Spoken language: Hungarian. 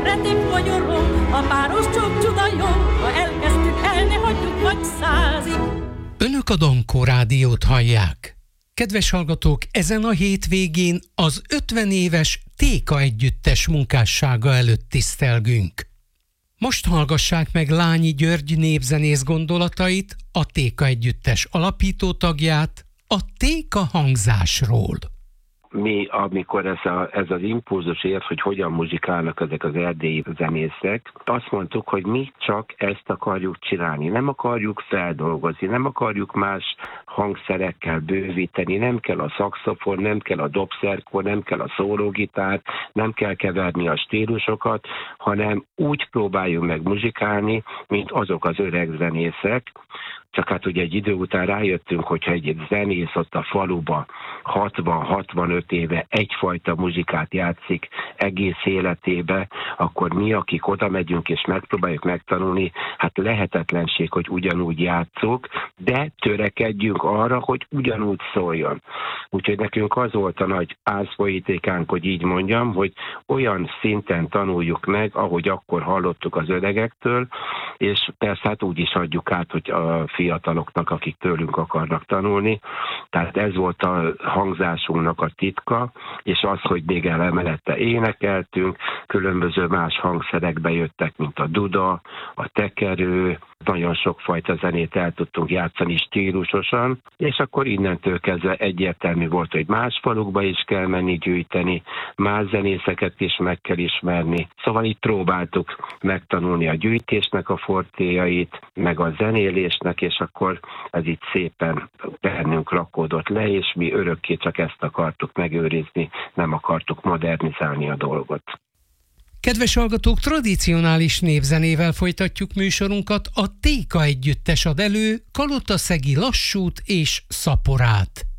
reték magyarom, a páros csók csuda jó, ha elkezdtük el, ne hagyjuk vagy százig. Önök a Dankó rádiót hallják. Kedves hallgatók, ezen a hétvégén az 50 éves Téka együttes munkássága előtt tisztelgünk. Most hallgassák meg Lányi György népzenész gondolatait, a Téka együttes alapító tagját, a Téka hangzásról. Mi, amikor ez az impulzus ért, hogy hogyan muzsikálnak ezek az erdélyi zenészek, azt mondtuk, hogy mi csak ezt akarjuk csinálni. Nem akarjuk feldolgozni, nem akarjuk más hangszerekkel bővíteni, nem kell a szaxofon, nem kell a dobszerkor, nem kell a szólógitár, nem kell keverni a stílusokat, hanem úgy próbáljunk meg muzsikálni, mint azok az öreg zenészek. Csak hát ugye egy idő után rájöttünk, hogyha egy zenész ott a faluba 60-65 éve egyfajta muzsikát játszik egész életébe, akkor mi, akik oda megyünk és megpróbáljuk megtanulni, hát lehetetlenség, hogy ugyanúgy játsszuk, de törekedjünk arra, hogy ugyanúgy szóljon. Úgyhogy nekünk az volt a nagy ázpolitikánk, hogy így mondjam, hogy olyan szinten tanuljuk meg, ahogy akkor hallottuk az öregektől, és persze hát úgy is adjuk át, hogy a fiataloknak, akik tőlünk akarnak tanulni. Tehát ez volt a hangzásunknak a titka, és az, hogy még emellette énekeltünk, különböző más hangszerekbe jöttek, mint a duda, a tekerő, nagyon sokfajta zenét el tudtunk játszani stílusosan, és akkor innentől kezdve egyértelmű volt, hogy más falukba is kell menni gyűjteni, más zenészeket is meg kell ismerni. Szóval itt próbáltuk megtanulni a gyűjtésnek a fortéjait, meg a zenélésnek, és akkor ez itt szépen bennünk rakódott le, és mi örökké csak ezt akartuk megőrizni, nem akartuk modernizálni a dolgot. Kedves hallgatók, tradicionális népzenével folytatjuk műsorunkat. A Téka együttes ad elő kalotaszegi lassút és szaporát.